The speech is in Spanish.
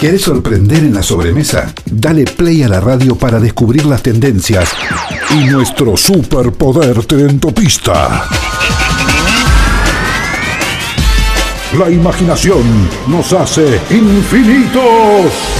¿Querés sorprender en la sobremesa? Dale play a la radio para descubrir las tendencias y nuestro superpoder trendopista. La imaginación nos hace infinitos.